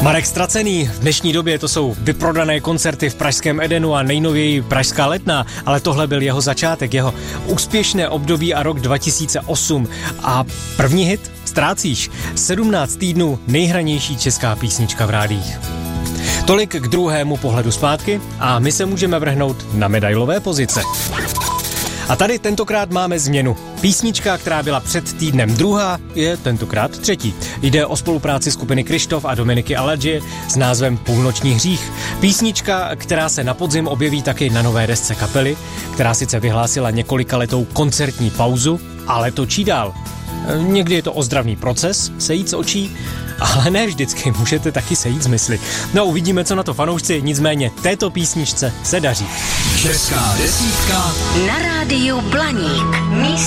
Marek Ztracený, v dnešní době to jsou vyprodané koncerty v pražském Edenu a nejnověji Pražská Letná, ale tohle byl jeho začátek, jeho úspěšné období a rok 2008 a první hit Ztrácíš, 17 týdnů nejhranější česká písnička v rádiích. Tolik k druhému pohledu zpátky a my se můžeme vrhnout na medailové pozice. A tady tentokrát máme změnu. Písnička, která byla před týdnem druhá, je tentokrát třetí. Jde o spolupráci skupiny Kryštof a Dominiky Aladži s názvem Půlnoční hřích. Písnička, která se na podzim objeví taky na nové desce kapely, která sice vyhlásila několikaletou koncertní pauzu, ale točí dál. Někdy je to ozdravný proces, sejít z očí, ale ne vždycky, můžete taky sejít z mysli. No uvidíme, co na to fanoušci, nicméně této písničce se daří. Česká desítka na rádiu Blaník.